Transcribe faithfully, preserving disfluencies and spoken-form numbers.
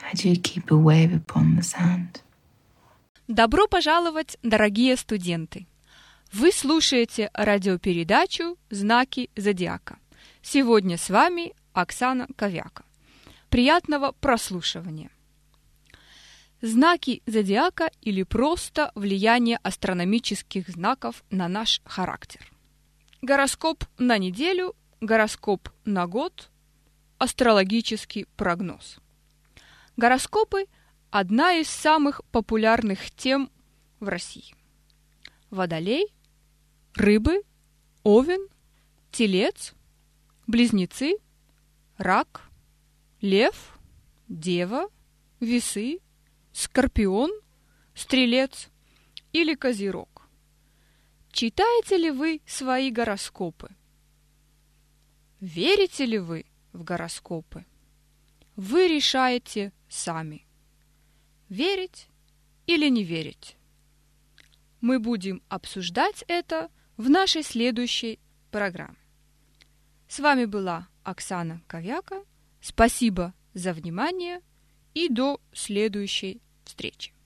I do keep a wave upon the sand. Добро пожаловать, дорогие студенты! Вы слушаете радиопередачу «Знаки зодиака». Сегодня с вами Оксана Ковяка. Приятного прослушивания! Знаки зодиака или просто влияние астрономических знаков на наш характер. Гороскоп на неделю, гороскоп на год, астрологический прогноз. Гороскопы – одна из самых популярных тем в России. Водолей, Рыбы, Овен, Телец, Близнецы, Рак, Лев, Дева, Весы, Скорпион, Стрелец или Козерог. Читаете ли вы свои гороскопы? Верите ли вы в гороскопы? Вы решаете сами, верить или не верить. Мы будем обсуждать это в нашей следующей программе. С вами была Оксана Ковяка. Спасибо за внимание и до следующей встречи.